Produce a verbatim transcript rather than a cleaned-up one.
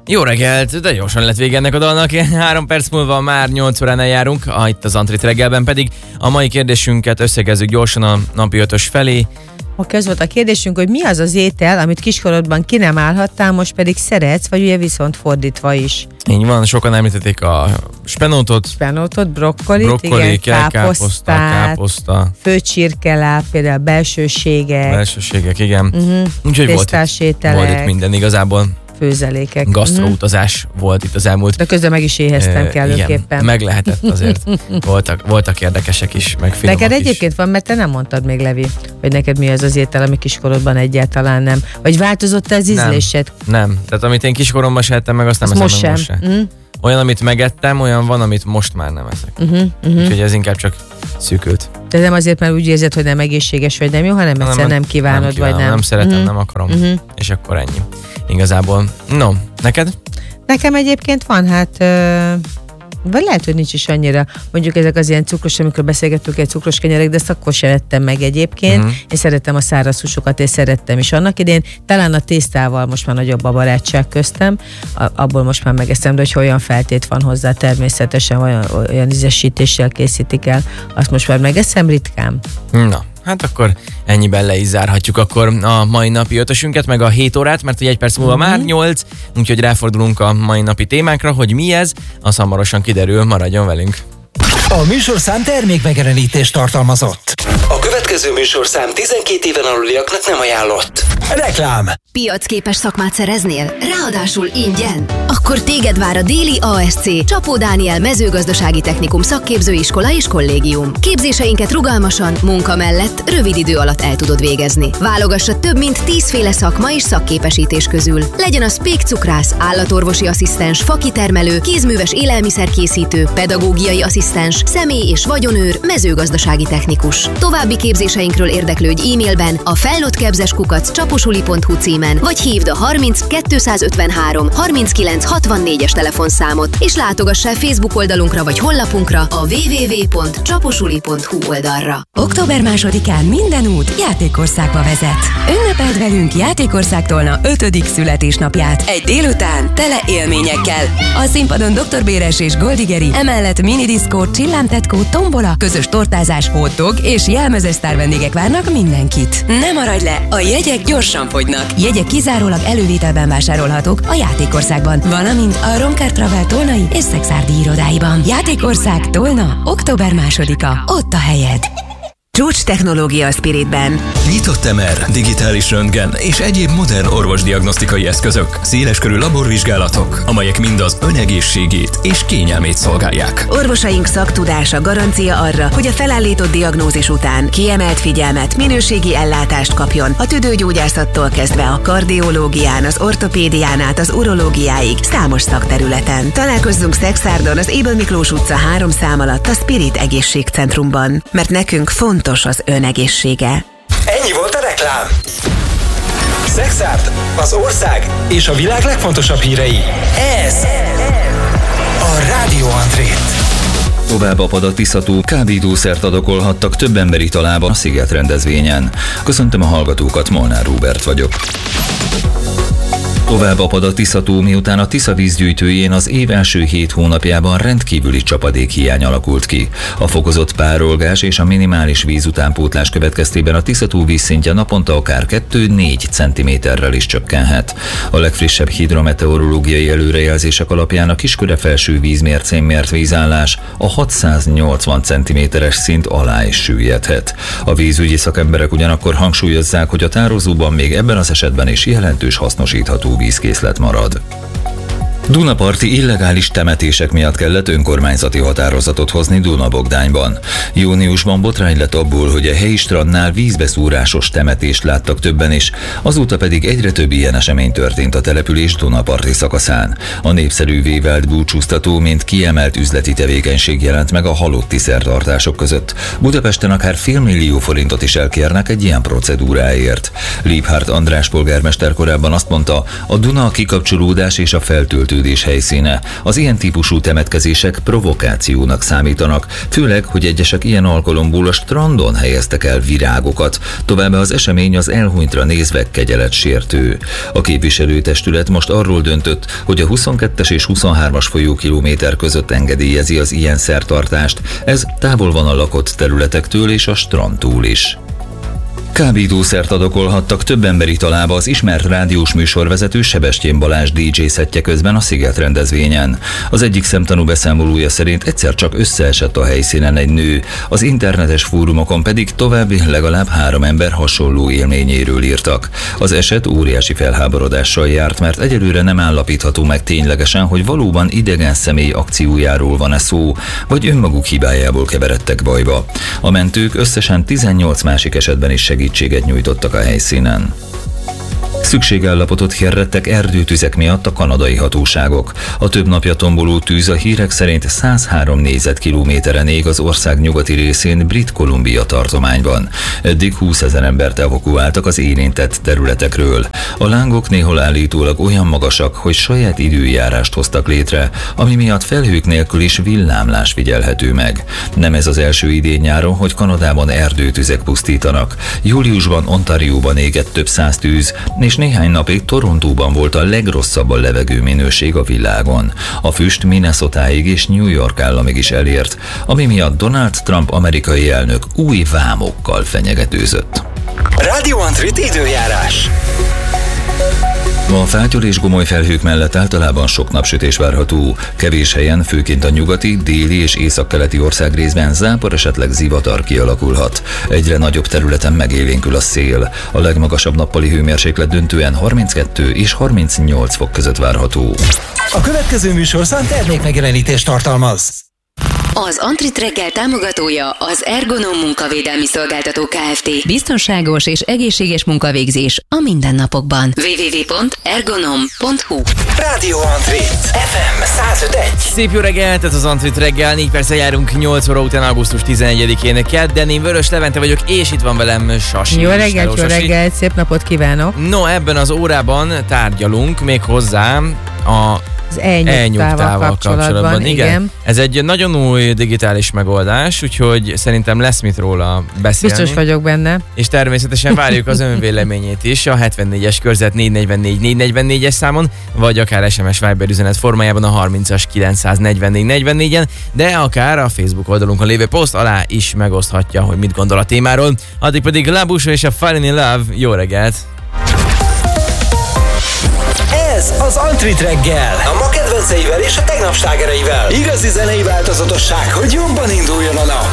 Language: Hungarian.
Jó reggelt, de gyorsan lett vége ennek a dalnak. Három perc múlva már nyolc óránál járunk, ah, itt az Antrit reggelben pedig a mai kérdésünket összegezzük gyorsan a napi ötös felé. Oké, az volt a kérdésünk, hogy mi az az étel, amit kiskorodban ki nem állhattál, most pedig szeretsz, vagy ugye viszont fordítva is. Így van, sokan említették a spenótot, Spenótot, brokkolit, brokkoli, igen, káposzta, káposzta, főcsirkeláb, például belsőségek, belsőségek, igen. uh-huh. Úgyhogy volt, volt itt minden igazából. Főzelékek. Gasztroutazás uh-huh. volt itt az elmúlt. De közben meg is éheztem e, kellőképpen. Igen, meg lehetett azért. voltak, voltak érdekesek is, meg finomok Neked is. egyébként van, mert te nem mondtad még, Levi, hogy neked mi az az étel, ami kiskorodban egyáltalán nem. Vagy változott az ízlésed? Nem, nem. Tehát amit én kiskoromban se ettem meg, azt nem azt eszem most meg sem. most sem. Mm. Olyan, amit megettem, olyan van, amit most már nem eszek. Uh-huh, uh-huh. Úgyhogy ez inkább csak szűkült. De nem azért, mert úgy érzed, hogy nem egészséges, vagy nem jó, hanem egyszerűen nem, nem kívánod, nem kívánom, vagy nem. Nem szeretem, uh-huh. nem akarom. Uh-huh. És akkor ennyi. Igazából. No, neked? Nekem egyébként van, hát... Uh... vagy lehet, hogy nincs is annyira, mondjuk ezek az ilyen cukros, amikor beszélgettünk egy cukros kenyerek, de ezt akkor sem ettem meg egyébként. Uh-huh. Én szerettem a száraz húsokat, és szerettem is annak idén. Talán a tésztával most már nagyobb a barátság köztem, abból most már megeszem, de hogy olyan feltét van hozzá, természetesen olyan, olyan ízesítéssel készítik el, azt most már megeszem ritkán. Na. Hát akkor ennyiben le is zárhatjuk akkor a mai napi ötösünket, meg a hét órát, mert ugye egy perc múlva mm-hmm. már nyolc, úgyhogy ráfordulunk a mai napi témánkra, hogy mi ez, az hamarosan kiderül, maradjon velünk. A műsorszám termékmegjelenítést tartalmazott. A következő műsorszám tizenkét éven aluliaknak nem ajánlott. Reklám. Piacképes szakmát szereznél? Ráadásul ingyen? Akkor téged vár a Déli á es cé Csapó Dániel mezőgazdasági technikum szakképzőiskola és kollégium. Képzéseinket rugalmasan, munka mellett rövid idő alatt el tudod végezni. Válogassa több mint tízféle szakma és szakképesítés közül. Legyen az pékcukrász, állatorvosi asszisztens, fakitermelő, kézműves élelmiszerkészítő, pedagógiai asszisztens, személy- és vagyonőr, mezőgazdasági technikus. További képzéseinkről érdeklődj e-mailben a felnőttképzés kukac csaposuli pont hu címen, vagy hívd a harminc kétszázötvenhárom harminckilenc hatvannégyes telefonszámot, és látogass el Facebook oldalunkra vagy honlapunkra a double-u double-u double-u pont csaposuli pont hu oldalra. október másodikán minden út Játékországba vezet. Ünnepeld velünk Játékország Tolna ötödik születésnapját. Egy délután tele élményekkel. A színpadon doktor Béres és Goldigeri, emellett minidiszkó, csillámtetkó, tombola, közös tortázás, hotdog és jelmezes sztár vendégek várnak mindenkit. Ne maradj le, a jegyek gyorsan fogynak. Jegyek kizárólag elővételben vásárolhatók a Játékországban, valamint a Romkár Travel Tolnai és Szexárdi irodáiban. Játékország Tolna, október másodika. Ott a helyed. Csúcs technológia a Spiritben. Nyitott em er, digitális röntgen és egyéb modern orvosdiagnosztikai eszközök, széleskörű laborvizsgálatok, amelyek mind az önegészségét és kényelmét szolgálják. Orvosaink szaktudása garancia arra, hogy a felállított diagnózis után kiemelt figyelmet, minőségi ellátást kapjon a tüdőgyógyászattól kezdve a kardiológián, az ortopédián át az urológiáig számos szakterületen. Találkozzunk Szexárdon az Ébel Miklós utca három szám alatt a Spirit Egészségcentrumban, mert nekünk fontos az önegészsége. Ennyi volt a reklám. Szexárd, az ország és a világ legfontosabb hírei. Ez a Rádió Antrit. Tovább apad a Tisza-tó, kábítószert adokolhattak több emberi talában a Sziget rendezvényen. Köszöntöm a hallgatókat, Molnár Róbert vagyok. Tovább apad a Tisza-tó, miután a Tisza vízgyűjtőjén az év első hét hónapjában rendkívüli csapadékhiány alakult ki. A fokozott párolgás és a minimális vízutánpótlás következtében a Tisza-tó vízszintje naponta akár kettő-négy centiméterrel is csökkenhet. A legfrissebb hidrometeorológiai előrejelzések alapján a Kisköre felső vízmércén mért vízállás a hatszáznyolcvan centiméteres szint alá is süllyedhet. A vízügyi szakemberek ugyanakkor hangsúlyozzák, hogy a tározóban még ebben az esetben is jelentős hasznosítható vízkészlet marad. Dunaparti illegális temetések miatt kellett önkormányzati határozatot hozni Dunabogdányban. Júniusban botrány lett abból, hogy a helyi strandnál vízbeszúrásos temetést láttak többen is, azóta pedig egyre több ilyen esemény történt a település Dunaparti szakaszán. A népszerűvé vált búcsúztató, mint kiemelt üzleti tevékenység jelent meg a halotti szertartások között. Budapesten akár félmillió forintot is elkérnek egy ilyen procedúráért. Liebhardt András polgármester korábban azt mondta, a Duna kikapcsolódás és a feltöltő temetődés helyszíne. Az ilyen típusú temetkezések provokációnak számítanak, főleg, hogy egyesek ilyen alkalomból a strandon helyeztek el virágokat. Továbbá az esemény az elhunytra nézve kegyeletsértő. A képviselőtestület most arról döntött, hogy a huszonkettes és huszonhármas folyókilométer között engedélyezi az ilyen szertartást. Ez távol van a lakott területektől és a strandtól is. Kábítószert adokolhattak több ember italába az ismert rádiós műsorvezető Sebestyén Balázs dé dzsé szettje közben a Sziget rendezvényen. Az egyik szemtanú beszámolója szerint egyszer csak összeesett a helyszínen egy nő, az internetes fórumokon pedig további legalább három ember hasonló élményéről írtak. Az eset óriási felháborodással járt, mert egyelőre nem állapítható meg ténylegesen, hogy valóban idegen személy akciójáról van-e szó, vagy önmaguk hibájából keveredtek bajba. A mentők összesen tizennyolc másik esetben is segítségét segítséget nyújtottak a helyszínen. Szükségállapotot hirdettek erdőtüzek miatt a kanadai hatóságok. A több napja tomboló tűz a hírek szerint száz három négyzetkilométeren ég az ország nyugati részén Brit Columbia tartományban. Eddig húszezer embert evakuáltak az érintett területekről. A lángok néhol állítólag olyan magasak, hogy saját időjárást hoztak létre, ami miatt felhők nélkül is villámlás figyelhető meg. Nem ez az első idén nyáron, hogy Kanadában erdőtüzek pusztítanak. Júliusban Ontarióban égett több száz tűz, és néhány napig Torontóban volt a legrosszabb a levegő minőség a világon. A füst Minnesotáig és New York államig is elért, ami miatt Donald Trump amerikai elnök új vámokkal fenyegetőzött. Radio Antrit időjárás. A fátyol és gomoly felhők mellett általában sok napsütés várható. Kevés helyen, főként a nyugati, déli és északkeleti országrészben zápor, esetleg zivatar kialakulhat. Egyre nagyobb területen megélénkül a szél. A legmagasabb nappali hőmérséklet döntően harminckettő és harmincnyolc fok között várható. A következő műsorszám termékmegjelenítést tartalmaz. Az Antrit reggel támogatója az Ergonom munkavédelmi szolgáltató Kft. Biztonságos és egészséges munkavégzés a mindennapokban. double-u double-u double-u pont ergonom pont hu Radio Antrit ef em száz öt egész egy. Szép jó reggelt, ez az Antrit reggel, négy perccel járunk nyolc óra után augusztus tizenegyedikén kedden. Én Vörös Levente vagyok, és itt van velem Sasi. Jó reggelt, jó reggelt, szép napot kívánok. No, ebben az órában tárgyalunk még hozzá a az e-nyugtával kapcsolatban, kapcsolatban. Igen. igen. Ez egy nagyon új digitális megoldás, úgyhogy szerintem lesz mit róla beszélni. Biztos vagyok benne. És természetesen várjuk az önvéleményét is a hetvennégyes körzet négy negyvennégy négy negyvennégyes számon, vagy akár es em es Viber üzenet formájában a harmincas kilencszáznegyvennégy negyvennégyen, de akár a Facebook oldalunkon lévő poszt alá is megoszthatja, hogy mit gondol a témáról. Addig pedig La Bouche és a Falling in Love. Jó reggelt! Ez az Antrit reggel, a ma kedvenceivel és a tegnap slágereivel. Igazi zenei változatosság, hogy jobban induljon a nap.